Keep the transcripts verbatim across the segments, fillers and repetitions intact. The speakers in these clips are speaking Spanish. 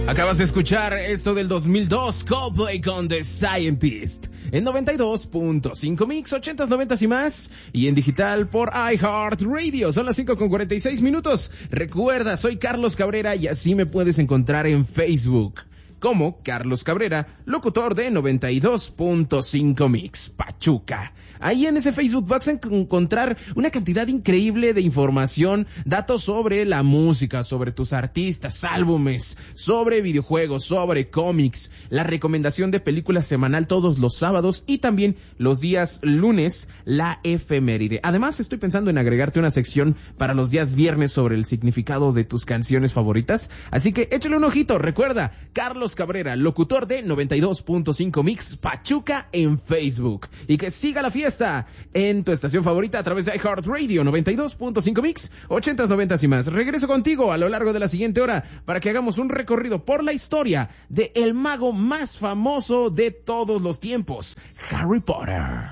Acabas de escuchar esto del dos mil dos, Coldplay con The Scientist, en noventa y dos punto cinco Mix, ochentas, noventas y más, y en digital por iHeartRadio. Son las cinco con cuarenta y seis minutos. Recuerda, soy Carlos Cabrera y así me puedes encontrar en Facebook como Carlos Cabrera, locutor de noventa y dos punto cinco Mix, Pachuca. Ahí en ese Facebook vas a encontrar una cantidad increíble de información, datos sobre la música, sobre tus artistas, álbumes, sobre videojuegos, sobre cómics, la recomendación de películas semanal todos los sábados y también los días lunes, la efeméride. Además, estoy pensando en agregarte una sección para los días viernes sobre el significado de tus canciones favoritas, así que échale un ojito. Recuerda, Carlos Cabrera, locutor de noventa y dos punto cinco Mix, Pachuca en Facebook. Y que siga la fiesta en tu estación favorita a través de iHeartRadio, noventa y dos punto cinco Mix, ochentas, noventas y más. Regreso contigo a lo largo de la siguiente hora para que hagamos un recorrido por la historia de el mago más famoso de todos los tiempos, Harry Potter.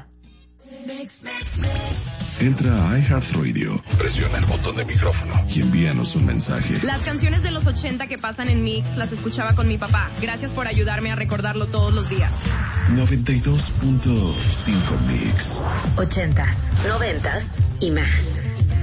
Entra a iHeartRadio, presiona el botón de micrófono y envíanos un mensaje. Las canciones de los ochenta que pasan en Mix las escuchaba con mi papá. Gracias por ayudarme a recordarlo todos los días. noventa y dos punto cinco Mix. Ochentas, noventas y más.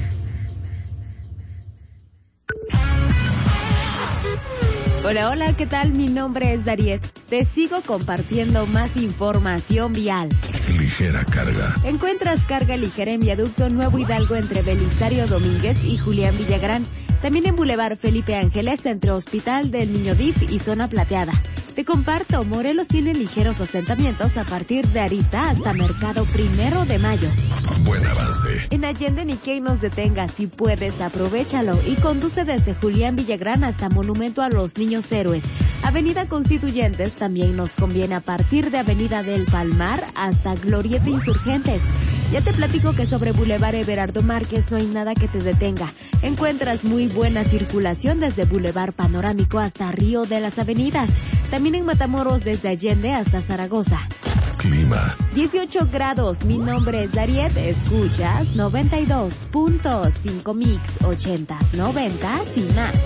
Hola, hola, ¿qué tal? Mi nombre es Dariet. Te sigo compartiendo más información vial. Ligera carga. Encuentras carga ligera en Viaducto Nuevo Hidalgo entre Belisario Domínguez y Julián Villagrán. También en Boulevard Felipe Ángeles entre Hospital del Niño D I F y Zona Plateada. Te comparto, Morelos tiene ligeros asentamientos a partir de Arista hasta Mercado Primero de Mayo. Buen avance. En Allende ni quien nos detenga, si puedes, aprovechalo y conduce desde Julián Villagrán hasta Monumento a los Niños Héroes. Avenida Constituyentes también nos conviene a partir de Avenida del Palmar hasta Glorieta Insurgentes. Ya te platico que sobre Boulevard Everardo Márquez no hay nada que te detenga. Encuentras muy buena circulación desde Boulevard Panorámico hasta Río de las Avenidas. También en Matamoros desde Allende hasta Zaragoza. Clima. dieciocho grados. Mi nombre es Dariet. Escuchas noventa y dos punto cinco Mix, ochentas, noventas y más.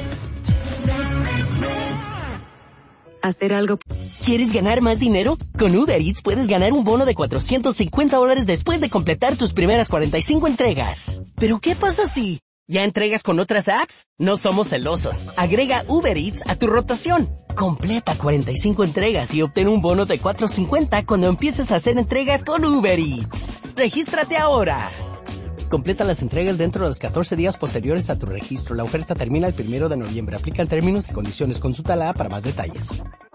Hacer algo. ¿Quieres ganar más dinero? Con Uber Eats puedes ganar un bono de cuatrocientos cincuenta dólares después de completar tus primeras cuarenta y cinco entregas. ¿Pero qué pasa si ya entregas con otras apps? No somos celosos. Agrega Uber Eats a tu rotación. Completa cuarenta y cinco entregas y obtén un bono de cuatrocientos cincuenta cuando empieces a hacer entregas con Uber Eats. ¡Regístrate ahora! Completa las entregas dentro de los catorce días posteriores a tu registro. La oferta termina el primero de noviembre. Aplican términos y condiciones. Consulta la app para más detalles.